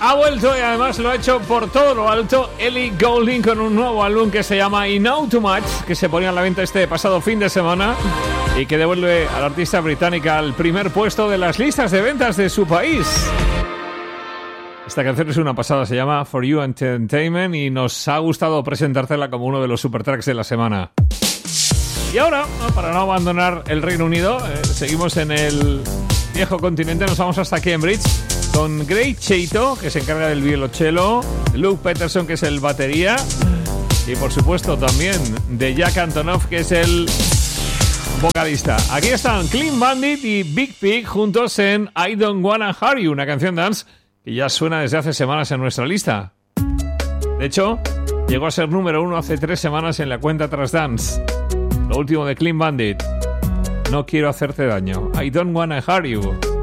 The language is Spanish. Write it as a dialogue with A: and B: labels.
A: Ha vuelto y además lo ha hecho por todo lo alto Ellie Goulding con un nuevo álbum que se llama I Know Too Much, que se ponía a la venta este pasado fin de semana y que devuelve a la artista británica al primer puesto de las listas de ventas de su país. Esta canción es una pasada, se llama For You Entertainment y nos ha gustado presentártela como uno de los supertracks de la semana. Y ahora, para no abandonar el Reino Unido, seguimos en el viejo continente, nos vamos hasta Cambridge con Greg Cheito, que se encarga del violonchelo, Luke Peterson, que es el batería, y por supuesto también de Jack Antonoff, que es el vocalista. Aquí están Clean Bandit y Big Pig juntos en I Don't Wanna Hurt You, una canción dance que ya suena desde hace semanas en nuestra lista. De hecho, llegó a ser número 1 hace 3 semanas en la cuenta Tras Dance. Lo último de Clean Bandit. No quiero hacerte daño. I don't wanna hurt you.